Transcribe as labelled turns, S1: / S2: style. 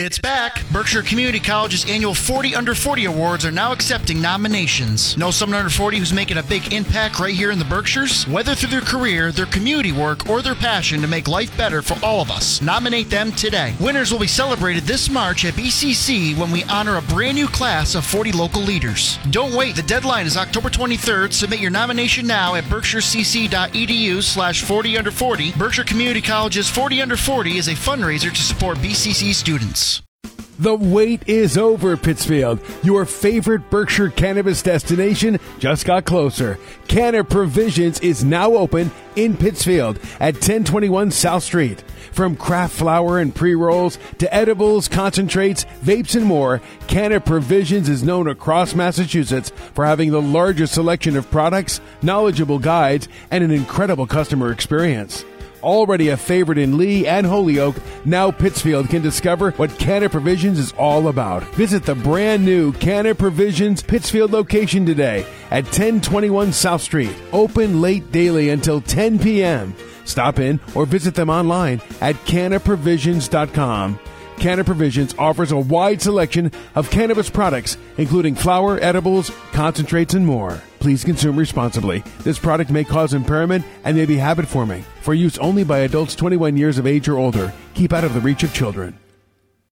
S1: It's back. Berkshire Community College's annual 40 Under 40 Awards are now accepting nominations. Know someone under 40 who's making a big impact right here in the Berkshires? Whether through their career, their community work, or their passion to make life better for all of us, nominate them today. Winners will be celebrated this March at BCC when we honor a brand new class of 40 local leaders. Don't wait. The deadline is October 23rd. Submit your nomination now at berkshirecc.edu/40under40. Berkshire Community College's 40 Under 40 is a fundraiser to support BCC students.
S2: The wait is over, Pittsfield. Your favorite Berkshire cannabis destination just got closer. Canna Provisions is now open in Pittsfield at 1021 South Street. From craft flower and pre-rolls to edibles, concentrates, vapes, and more, Canna Provisions is known across Massachusetts for having the largest selection of products, knowledgeable guides, and an incredible customer experience. Already a favorite in Lee and Holyoke, now Pittsfield can discover what Canna Provisions is all about. Visit the brand new Canna Provisions Pittsfield location today at 1021 South Street. Open late daily until 10 p.m. Stop in or visit them online at cannaprovisions.com. Canna Provisions offers a wide selection of cannabis products, including flower, edibles, concentrates, and more. Please consume responsibly. This product may cause impairment and may be habit-forming. For use only by adults 21 years of age or older. Keep out of the reach of children.